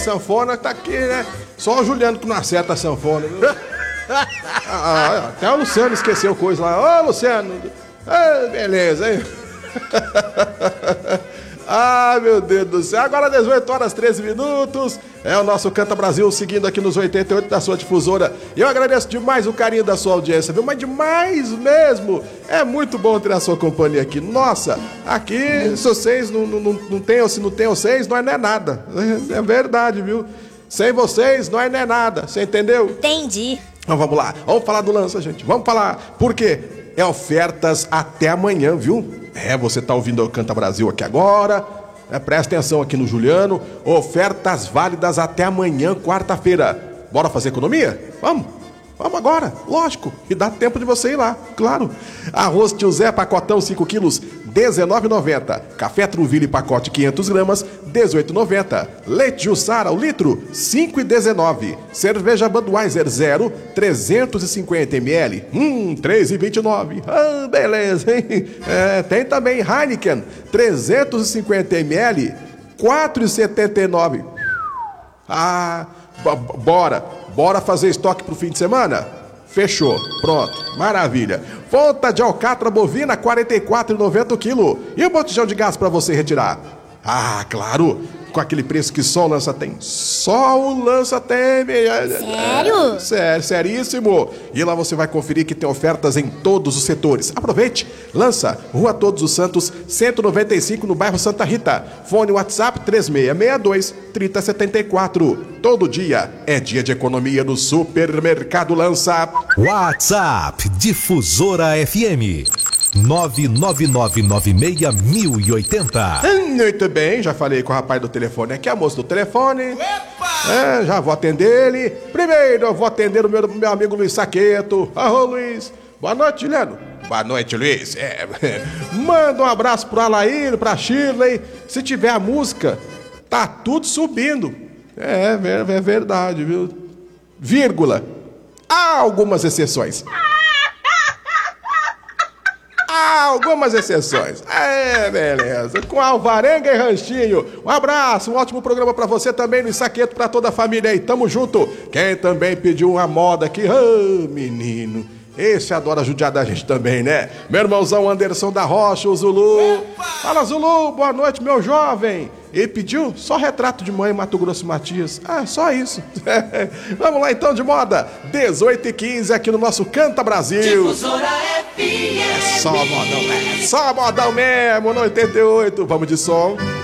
sanfona tá aqui, né? Só o Juliano que não acerta a sanfona, viu? Até o Luciano esqueceu coisa lá. Ô, Luciano! Beleza, hein? Ai, meu Deus do céu. Agora 18 horas 13 minutos. É o nosso Canta Brasil seguindo aqui nos 88 da sua difusora. E eu agradeço demais o carinho da sua audiência, viu? Mas demais mesmo. É muito bom ter a sua companhia aqui. Nossa, aqui, se vocês não tem, ou se não tem vocês, nós não é nada. É verdade, viu? Sem vocês, nós não é nada. Você entendeu? Entendi. Então vamos lá. Vamos falar do lança, gente. Vamos falar. Por quê? É ofertas até amanhã, viu? Você tá ouvindo o Canta Brasil aqui agora. Presta atenção aqui no Juliano. Ofertas válidas até amanhã, quarta-feira. Bora fazer economia? Vamos agora, lógico. E dá tempo de você ir lá, claro. Arroz Tio Zé, pacotão 5 quilos, R$19,90. Café Truville, pacote 500 gramas, R$18,90. Leite Jussara, o litro, R$5,19. Cerveja Budweiser 0, 350 ml, R$3,29. Ah, beleza, hein? Tem também Heineken, 350 ml, R$4,79. Bora fazer estoque pro fim de semana? Fechou, pronto, maravilha. Ponta de alcatra bovina, R$44,90 o quilo. E o botijão de gás para você retirar? Claro, com aquele preço que só o Lança tem. Só o Lança tem. Sério? Seríssimo. E lá você vai conferir que tem ofertas em todos os setores. Aproveite. Lança, Rua Todos os Santos, 195, no bairro Santa Rita. Fone WhatsApp 3662-3074. Todo dia é dia de economia no Supermercado Lança. WhatsApp Difusora FM 999961080. Muito bem, já falei com o rapaz do telefone aqui, a moça do telefone. Já vou atender ele. Primeiro eu vou atender o meu amigo Luiz Saqueto. Alô, Luiz. Boa noite, Juliano. Boa noite, Luiz. Manda um abraço pro Alair, pra Shirley. Se tiver a música, tá tudo subindo. É verdade, viu? Vírgula. Há algumas exceções. Algumas exceções. Beleza. Com Alvarenga e Ranchinho. Um abraço, um ótimo programa pra você também, Luiz Saqueto, pra toda a família aí. Tamo junto. Quem também pediu uma moda aqui? Menino. Esse adora judiar da gente também, né? Meu irmãozão Anderson da Rocha, o Zulu. Fala, Zulu, boa noite, meu jovem. Ele pediu só retrato de mãe, Mato Grosso Matias. Só isso. Vamos lá então de moda. 18h15 aqui no nosso Canta Brasil. Difusora FM. Só modão mesmo, no 88. Vamos de som.